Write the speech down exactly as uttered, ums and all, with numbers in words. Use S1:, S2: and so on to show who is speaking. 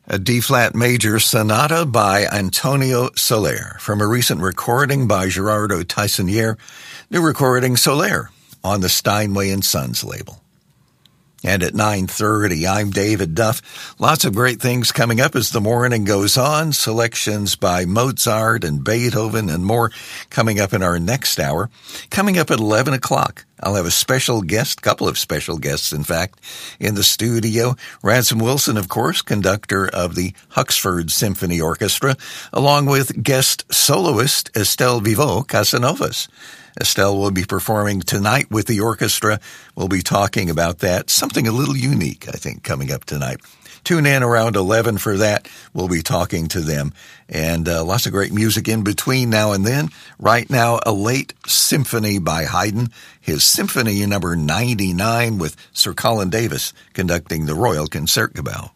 S1: A D-flat major sonata by Antonio Soler from a recent recording by Gerardo Tissonier, new recording Soler on the Steinway and Sons label. And at nine thirty, I'm David Duff. Lots of great things coming up as the morning goes on. Selections by Mozart and Beethoven and more coming up in our next hour. Coming up at eleven o'clock, I'll have a special guest, couple of special guests, in fact, in the studio. Ransom Wilson, of course, conductor of the Huxford Symphony Orchestra, along with guest soloist Estelle Viveau Casanovas. Estelle will be performing tonight with the orchestra. We'll be talking about that. Something a little unique, I think, coming up tonight. Tune in around eleven for that. We'll be talking to them. And uh, lots of great music in between now and then. Right now, a late symphony by Haydn, his Symphony number ninety-nine with Sir Colin Davis conducting the Royal Concertgebouw.